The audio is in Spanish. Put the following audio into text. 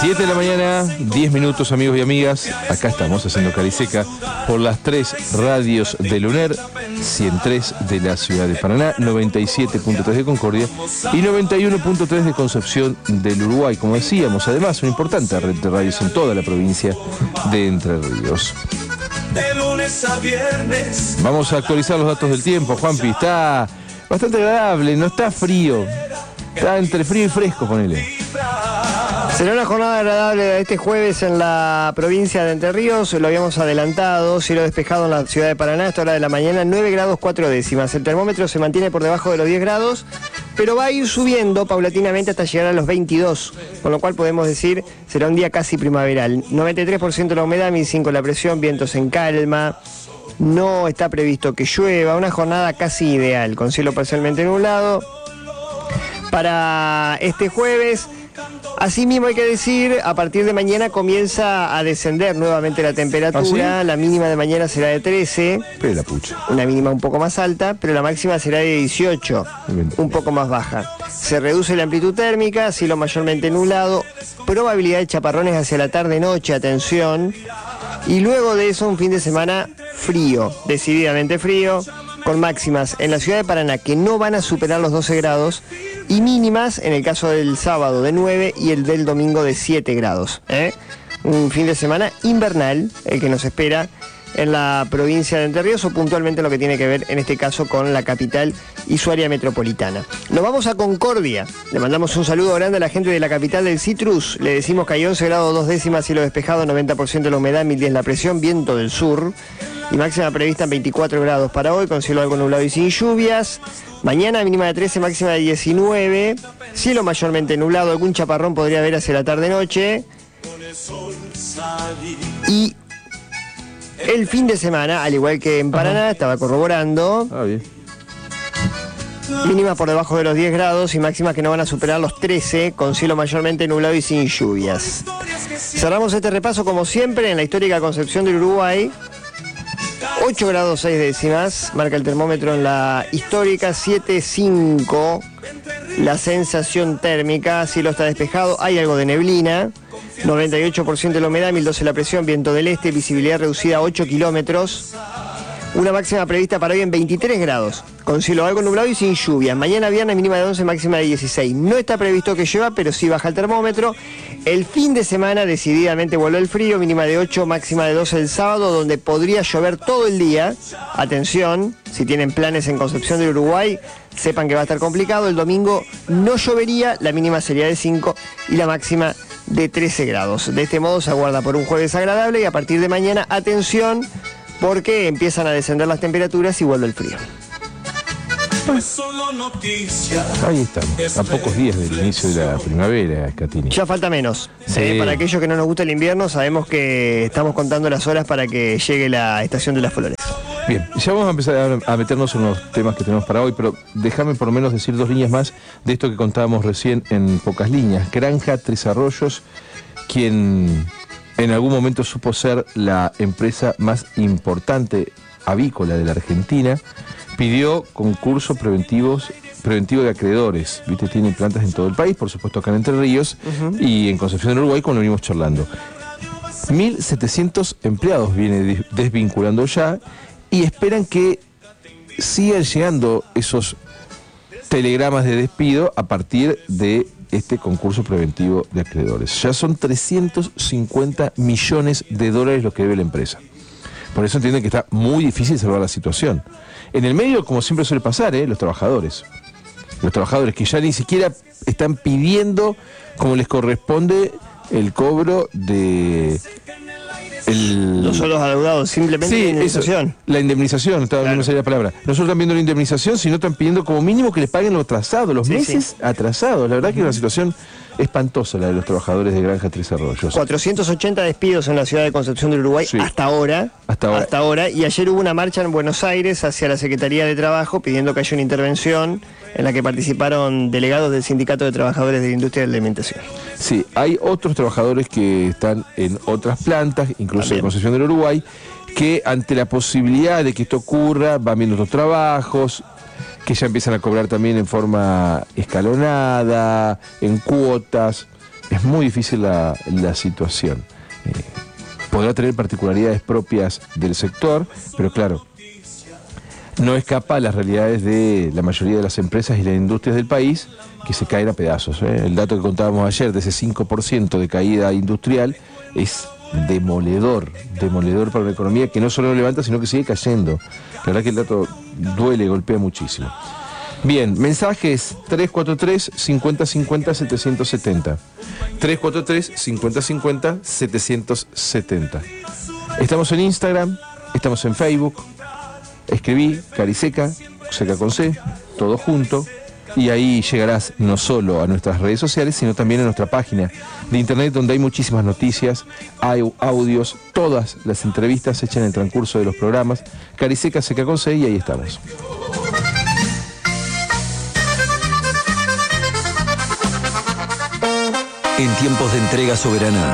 7 de la mañana, 10 minutos, amigos y amigas. Acá estamos haciendo Cariseca por las 3 radios del UNER, 103 de la ciudad de Paraná, 97.3 de Concordia y 91.3 de Concepción del Uruguay. Como decíamos, además, una importante red de radios en toda la provincia de Entre Ríos. De lunes a viernes. Vamos a actualizar los datos del tiempo. Juanpi, está bastante agradable, no está frío. Está entre frío y fresco, ponele. Será una jornada agradable este jueves en la provincia de Entre Ríos, lo habíamos adelantado, cielo despejado en la ciudad de Paraná a esta hora de la mañana, 9 grados 4 décimas. El termómetro se mantiene por debajo de los 10 grados, pero va a ir subiendo paulatinamente hasta llegar a los 22, con lo cual podemos decir será un día casi primaveral. 93% la humedad, 1005 la presión, vientos en calma, no está previsto que llueva, una jornada casi ideal, con cielo parcialmente nublado. Para este jueves, asimismo hay que decir, a partir de mañana comienza a descender nuevamente la temperatura. ¿Ah, sí? La mínima de mañana será de 13, pero la pucha. Una mínima un poco más alta, pero la máxima será de 18, un poco más baja. Se reduce la amplitud térmica, cielo mayormente nublado, probabilidad de chaparrones hacia la tarde-noche, atención, y luego de eso un fin de semana frío, decididamente frío, con máximas en la ciudad de Paraná que no van a superar los 12 grados y mínimas en el caso del sábado de 9 y el del domingo de 7 grados. Un fin de semana invernal el que nos espera en la provincia de Entre Ríos, o puntualmente lo que tiene que ver en este caso con la capital y su área metropolitana. Nos vamos a Concordia, le mandamos un saludo grande a la gente de la capital del Citrus, le decimos que hay 11 grados 2 décimas, cielo despejado, 90% de la humedad, 1010 la presión, viento del sur y máxima prevista en 24 grados para hoy, con cielo algo nublado y sin lluvias. Mañana mínima de 13, máxima de 19, cielo mayormente nublado, algún chaparrón podría haber hacia la tarde-noche. Y el fin de semana, al igual que en Paraná, estaba corroborando, bien. Mínimas por debajo de los 10 grados y máximas que no van a superar los 13, con cielo mayormente nublado y sin lluvias. Cerramos este repaso como siempre en la histórica Concepción del Uruguay. 8 grados 6 décimas, marca el termómetro en la histórica, 7,5 la sensación térmica, cielo está despejado, hay algo de neblina, 98% de la humedad, 1012 la presión, viento del este, visibilidad reducida a 8 kilómetros, una máxima prevista para hoy en 23 grados, con cielo algo nublado y sin lluvia. Mañana viernes mínima de 11, máxima de 16. No está previsto que llueva, pero sí baja el termómetro. El fin de semana decididamente vuelve el frío, mínima de 8, máxima de 12 el sábado, donde podría llover todo el día. Atención, si tienen planes en Concepción del Uruguay, sepan que va a estar complicado. El domingo no llovería, la mínima sería de 5 y la máxima de 13 grados. De este modo se aguarda por un jueves agradable y a partir de mañana, atención, porque empiezan a descender las temperaturas y vuelve el frío. Ahí estamos, a pocos días del inicio de la primavera, Catini. Ya falta menos. Sí. Para aquellos que no nos gusta el invierno, sabemos que estamos contando las horas para que llegue la estación de las flores. Bien, ya vamos a empezar a meternos en los temas que tenemos para hoy, pero déjame por lo menos decir 2 líneas más de esto que contábamos recién en pocas líneas. Granja Tres Arroyos, quien en algún momento supo ser la empresa más importante avícola de la Argentina, pidió concurso preventivo de acreedores. Viste, tiene plantas en todo el país, por supuesto acá en Entre Ríos, y en Concepción del Uruguay, como lo venimos charlando. 1.700 empleados viene desvinculando ya y esperan que sigan llegando esos telegramas de despido a partir de este concurso preventivo de acreedores. Ya son 350 millones de dólares lo que debe la empresa. Por eso entienden que está muy difícil salvar la situación. En el medio, como siempre suele pasar, los trabajadores. Los trabajadores que ya ni siquiera están pidiendo como les corresponde el cobro de... No son los adeudados, simplemente sí, la indemnización. Eso, la indemnización, no me salía la palabra. No solo están pidiendo la indemnización, sino están pidiendo como mínimo que les paguen lo atrasado, los meses atrasados. La verdad que es una situación espantosa la de los trabajadores de Granja Tres Arroyos. 480 despidos en la ciudad de Concepción del Uruguay hasta ahora. Y ayer hubo una marcha en Buenos Aires hacia la Secretaría de Trabajo pidiendo que haya una intervención en la que participaron delegados del Sindicato de Trabajadores de la Industria de la Alimentación. Sí, hay otros trabajadores que están en otras plantas, incluso en Concepción del Uruguay, que ante la posibilidad de que esto ocurra van viendo otros trabajos, que ya empiezan a cobrar también en forma escalonada, en cuotas. es muy difícil la situación. Podrá tener particularidades propias del sector, pero claro, no escapa a las realidades de la mayoría de las empresas y las industrias del país que se caen a pedazos. El dato que contábamos ayer de ese 5% de caída industrial es demoledor para una economía que no solo levanta, sino que sigue cayendo. La verdad que el dato duele, golpea muchísimo. Bien, mensajes 343-5050-770. 343-5050-770. Estamos en Instagram, estamos en Facebook. Escribí Cariseca, Seca con C, todo junto, y ahí llegarás no solo a nuestras redes sociales, sino también a nuestra página de internet, donde hay muchísimas noticias, hay audios, todas las entrevistas hechas en el transcurso de los programas. Cariseca, Seca con C, y ahí estamos. En tiempos de entrega soberana,